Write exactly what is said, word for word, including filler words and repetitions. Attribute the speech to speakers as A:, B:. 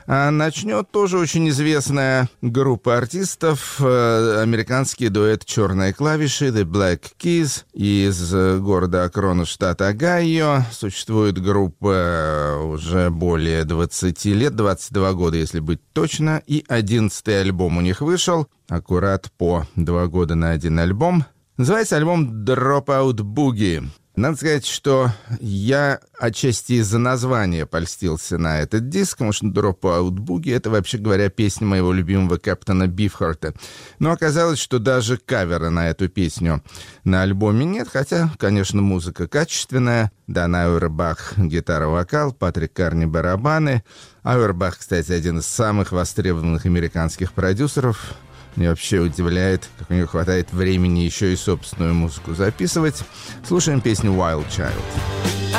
A: А начнет тоже очень известная группа артистов, э, американский дуэт «Черные клавиши» The Black Keys из города Акрона, штата Огайо. Существует группа уже более двадцати лет, двадцать два года, если быть точно, и одиннадцатый альбом у них вышел, аккурат по два года на один альбом. Называется альбом «Dropout Boogie». Надо сказать, что я отчасти из-за названия польстился на этот диск, потому что «Dropout Boogie» — это, вообще говоря, песня моего любимого Кэптона Бифхарта. Но оказалось, что даже кавера на эту песню на альбоме нет, хотя, конечно, музыка качественная. Дан Ауэрбах — гитара-вокал, Патрик Карни — барабаны. Ауэрбах, кстати, один из самых востребованных американских продюсеров. Меня вообще удивляет, как у него хватает времени еще и собственную музыку записывать. Слушаем песню «Wild Child».